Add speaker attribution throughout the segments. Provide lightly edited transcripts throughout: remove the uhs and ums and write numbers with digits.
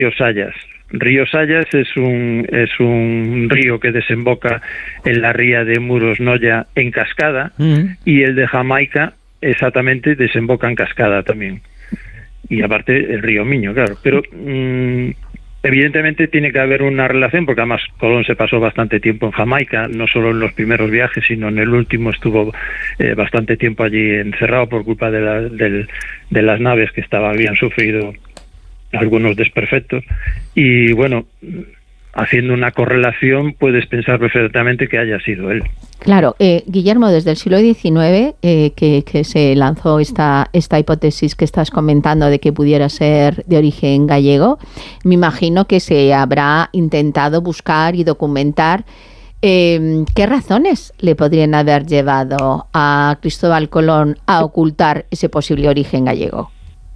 Speaker 1: Río Sayas. Río Sayas es un río que desemboca en la ría de Muros Noya en Cascada, y el de Jamaica exactamente desemboca en Cascada también. Y aparte el río Miño, claro. Pero evidentemente tiene que haber una relación, porque además Colón se pasó bastante tiempo en Jamaica, no solo en los primeros viajes, sino en el último estuvo bastante tiempo allí encerrado por culpa de las naves que habían sufrido algunos desperfectos. Y bueno, haciendo una correlación puedes pensar perfectamente que haya sido él.
Speaker 2: Claro, Guillermo, desde el siglo XIX que se lanzó esta hipótesis que estás comentando de que pudiera ser de origen gallego, me imagino que se habrá intentado buscar y documentar qué razones le podrían haber llevado a Cristóbal Colón a ocultar ese posible origen gallego.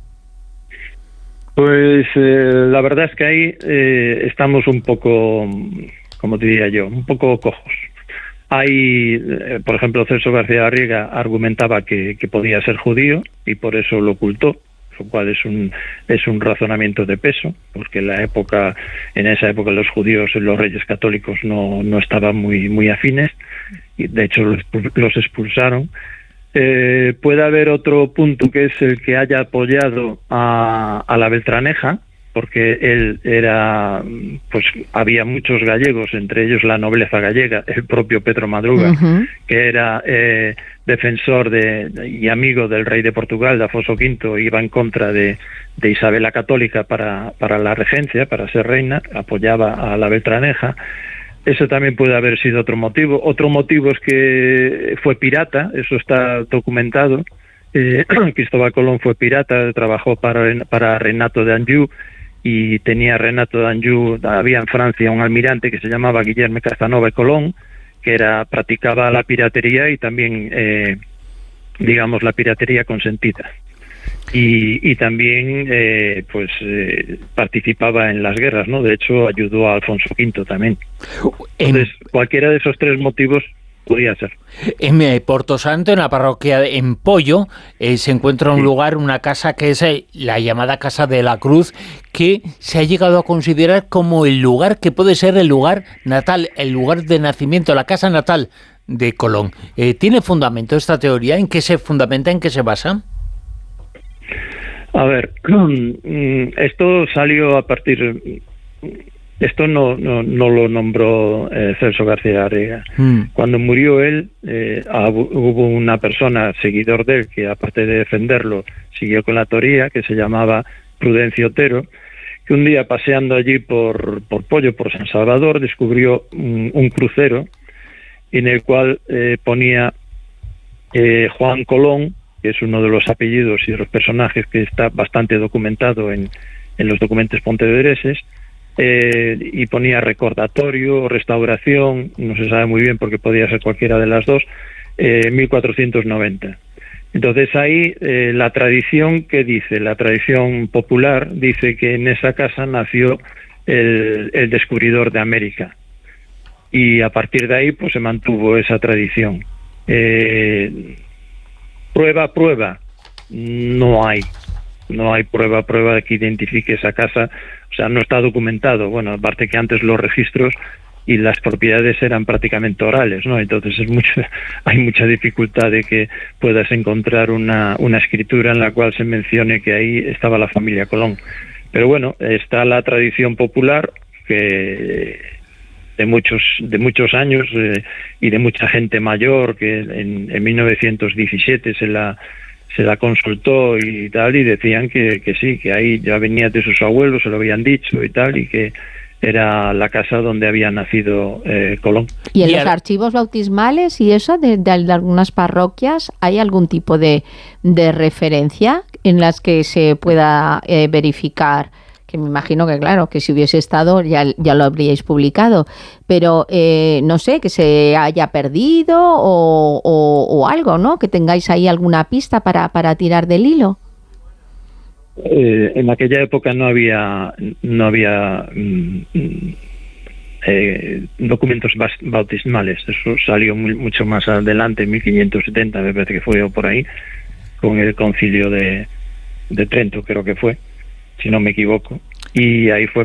Speaker 1: Pues la verdad es que ahí estamos un poco, como diría yo, un poco cojos. Hay, por ejemplo, Celso García Garriga argumentaba que podía ser judío y por eso lo ocultó, lo cual es un razonamiento de peso, porque en esa época los judíos, los reyes católicos no estaban muy afines, y de hecho los expulsaron. Puede haber otro punto, que es el que haya apoyado a la Beltraneja, porque él había muchos gallegos, entre ellos la nobleza gallega, el propio Pedro Madruga, que era defensor y amigo del rey de Portugal, de Afonso V, iba en contra de Isabel la Católica para la regencia, para ser reina, apoyaba a la Beltraneja. Eso también puede haber sido otro motivo. Otro motivo es que fue pirata, eso está documentado. Cristóbal Colón fue pirata, trabajó para Renato de Anjou, y tenía Renato de Anjou, había en Francia un almirante que se llamaba Guillermo Casanova Colón, que practicaba la piratería y también, digamos, la piratería consentida. Y también participaba en las guerras, ¿no? De hecho, ayudó a Alfonso V también. Entonces, cualquiera de esos tres motivos podría ser.
Speaker 3: En Portosanto, en la parroquia de Empollo, se encuentra un lugar, una casa que es la llamada Casa de la Cruz, que se ha llegado a considerar como el lugar que puede ser el lugar natal, el lugar de nacimiento, la casa natal de Colón. ¿Tiene fundamento esta teoría? ¿En qué se fundamenta? ¿En qué se basa?
Speaker 1: A ver, esto salió a partir... Esto no lo nombró Celso García Garriga. Cuando murió él, hubo una persona, seguidor de él, que aparte de defenderlo, siguió con la teoría, que se llamaba Prudencio Otero, que un día paseando allí por Pollo, por San Salvador, descubrió un crucero en el cual ponía Juan Colón, que es uno de los apellidos y de los personajes que está bastante documentado en los documentos pontevedreses, y ponía recordatorio, restauración, no se sabe muy bien porque podía ser cualquiera de las dos, 1490. Entonces ahí la tradición que dice, la tradición popular dice que en esa casa nació el descubridor de América, y a partir de ahí pues se mantuvo esa tradición. Prueba no hay prueba de que identifique esa casa, o sea, no está documentado. Bueno, aparte que antes los registros y las propiedades eran prácticamente orales, ¿no? Entonces hay mucha dificultad de que puedas encontrar una escritura en la cual se mencione que ahí estaba la familia Colón. Pero bueno, está la tradición popular que de muchos años y de mucha gente mayor, que en 1917 se la consultó y tal, y decían que sí, que ahí ya venía de sus abuelos, se lo habían dicho y tal, y que era la casa donde había nacido Colón.
Speaker 2: ¿Y en los archivos bautismales y eso de algunas parroquias hay algún tipo de referencia en las que se pueda verificar? Que me imagino que, claro, que si hubiese estado ya lo habríais publicado, pero no sé, que se haya perdido o algo, ¿no? Que tengáis ahí alguna pista para tirar del hilo.
Speaker 1: En aquella época no había documentos bautismales. Eso salió mucho más adelante, en 1570, me parece que fue por ahí, con el concilio de Trento, creo que fue, si no me equivoco. y ahí fue